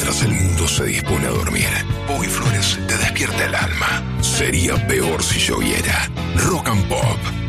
mientras el mundo se dispone a dormir, Bobby Flores te despierta el alma. Sería peor si lloviera. Rock and Pop.